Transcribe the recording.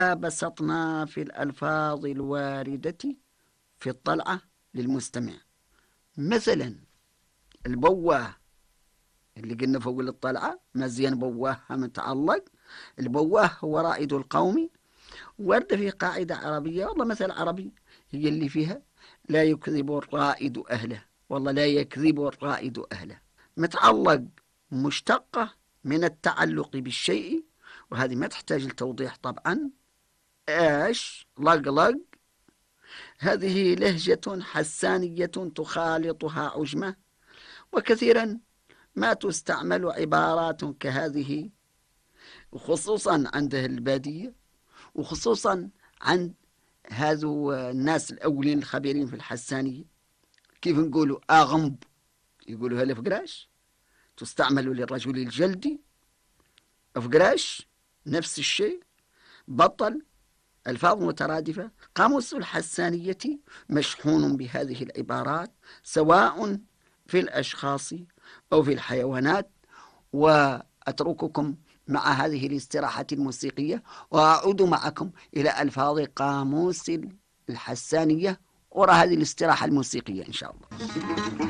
بسطنا في الألفاظ الواردة في الطلعة للمستمع. مثلا البواه اللي قلنا فوق الطلعة مزيان بواه متعلق. البواه هو رائد القوم. ورد في قاعدة عربية، والله مثل عربي هي اللي فيها: لا يكذب الرائد أهله. والله لا يكذب الرائد أهله. متعلق مشتقة من التعلق بالشيء، وهذه ما تحتاج لتوضيح طبعا. ايش لق هذه لهجة حسانية تخالطها عجمة، وكثيرا ما تستعمل عبارات كهذه، وخصوصا عند أهل البادية، وخصوصا عند هذو الناس الأولين الخبيرين في الحسانية. كيف نقولوا أغمب، يقولوا هلا فقراش. تستعمل للرجل الجلدي أفقراش، نفس الشيء. بطل، ألفاظ مترادفة. قاموس الحسانية مشحون بهذه العبارات سواء في الأشخاص أو في الحيوانات. وأترككم مع هذه الاستراحة الموسيقية، وأعود معكم إلى ألفاظ قاموس الحسانية وراء هذه الاستراحة الموسيقية إن شاء الله.